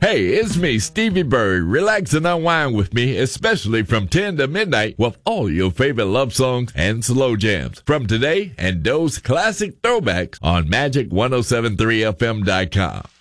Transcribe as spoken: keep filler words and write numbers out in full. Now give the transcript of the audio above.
Hey, it's me, Stevie Bird. Relax and unwind with me, especially from ten to midnight with all your favorite love songs and slow jams from today and those classic throwbacks on magic ten seventy-three F M dot com.